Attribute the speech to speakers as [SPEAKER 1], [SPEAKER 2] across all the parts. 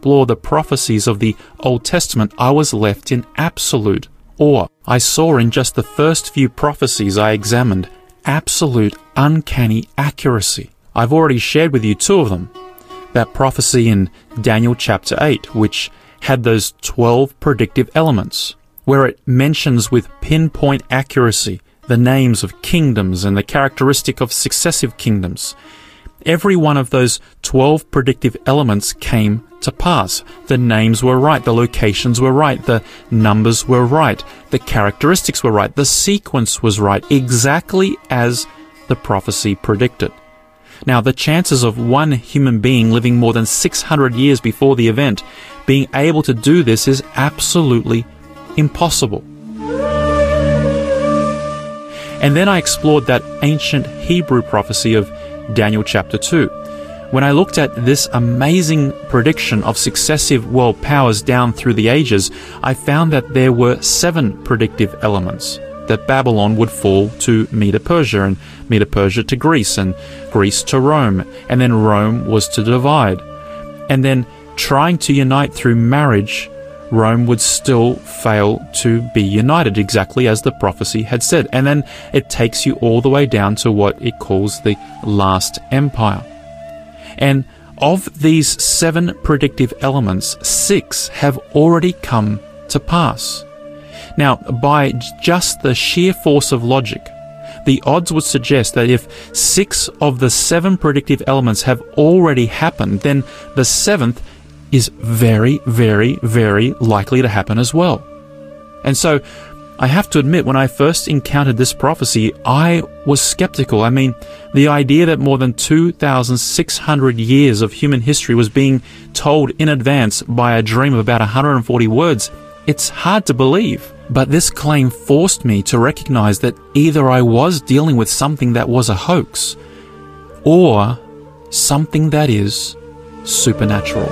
[SPEAKER 1] explore the prophecies of the Old Testament, I was left in absolute awe. I saw in just the first few prophecies I examined absolute uncanny accuracy. I've already shared with you two of them. That prophecy in Daniel chapter 8, which had those 12 predictive elements, where it mentions with pinpoint accuracy the names of kingdoms and the characteristic of successive kingdoms. Every one of those 12 predictive elements came to pass. The names were right, the locations were right, the numbers were right, the characteristics were right, the sequence was right, exactly as the prophecy predicted. Now, the chances of one human being living more than 600 years before the event being able to do this is absolutely impossible. And then I explored that ancient Hebrew prophecy of Daniel chapter 2. When I looked at this amazing prediction of successive world powers down through the ages, I found that there were 7 predictive elements. That Babylon would fall to Medo-Persia, and Medo-Persia to Greece, and Greece to Rome, and then Rome was to divide. And then, trying to unite through marriage, Rome would still fail to be united, exactly as the prophecy had said. And then it takes you all the way down to what it calls the last empire. And of these 7 predictive elements, 6 have already come to pass. Now, by just the sheer force of logic, the odds would suggest that if 6 of the 7 predictive elements have already happened, then the 7th is very, very, very likely to happen as well. And so, I have to admit, when I first encountered this prophecy, I was skeptical. I mean, the idea that more than 2,600 years of human history was being told in advance by a dream of about 140 words, it's hard to believe. But this claim forced me to recognize that either I was dealing with something that was a hoax, or something that is supernatural.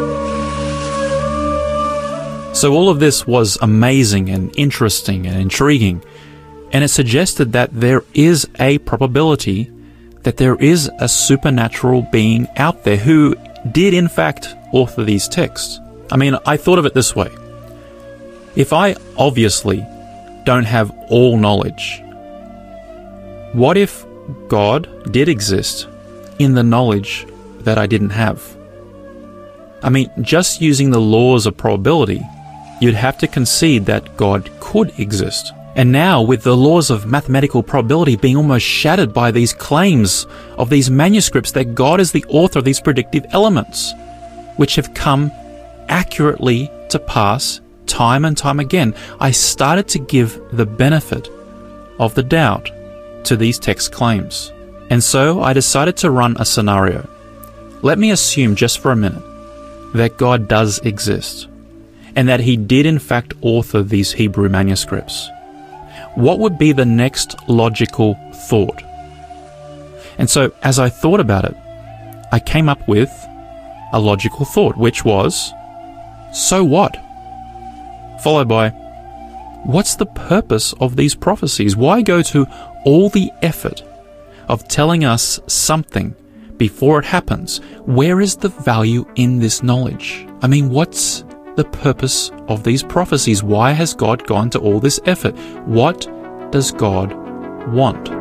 [SPEAKER 1] So all of this was amazing and interesting and intriguing, and it suggested that there is a probability that there is a supernatural being out there who did in fact author these texts. I mean, I thought of it this way. If I obviously don't have all knowledge, what if God did exist in the knowledge that I didn't have? I mean, just using the laws of probability, you'd have to concede that God could exist. And now, with the laws of mathematical probability being almost shattered by these claims of these manuscripts that God is the author of these predictive elements, which have come accurately to pass time and time again, I started to give the benefit of the doubt to these text claims. And so I decided to run a scenario. Let me assume just for a minute that God does exist, and that He did in fact author these Hebrew manuscripts. What would be the next logical thought? And so as I thought about it, I came up with a logical thought, which was, so what? Followed by, what's the purpose of these prophecies? Why go to all the effort of telling us something before it happens? Where is the value in this knowledge? I mean, what's the purpose of these prophecies? Why has God gone to all this effort? What does God want?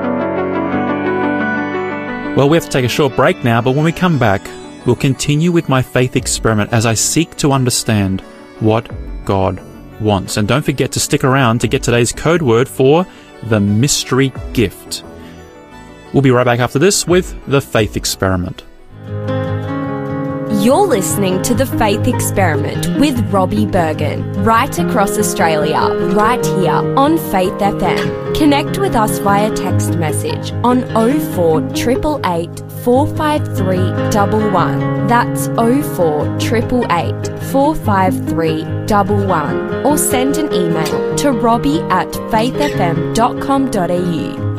[SPEAKER 1] Well, we have to take a short break now, but when we come back, we'll continue with my faith experiment as I seek to understand what God wants. And don't forget to stick around to get today's code word for the mystery gift. We'll be right back after this with the faith experiment.
[SPEAKER 2] You're listening to The Faith Experiment with Robbie Bergen, right across Australia, right here on Faith FM. Connect with us via text message on 0488 453 111. That's 0488 453 111. Or send an email to robbie@faithfm.com.au.